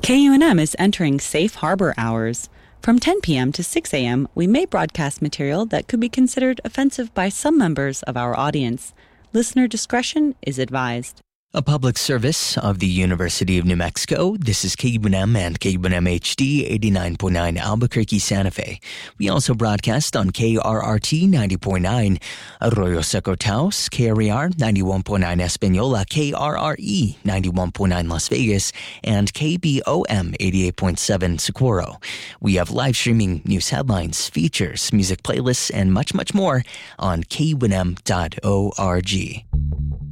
KUNM is entering safe harbor hours. From 10 p.m. to 6 a.m., we may broadcast material that could be considered offensive by some members of our audience. Listener discretion is advised. A public service of the University of New Mexico. This is KUNM and KUNM HD 89.9 Albuquerque, Santa Fe. We also broadcast on KRRT 90.9 Arroyo Seco Taos, KRER 91.9 Espanola, KRRE 91.9 Las Vegas, and KBOM 88.7 Socorro. We have live streaming news headlines, features, music playlists, and much, much more on KUNM.org.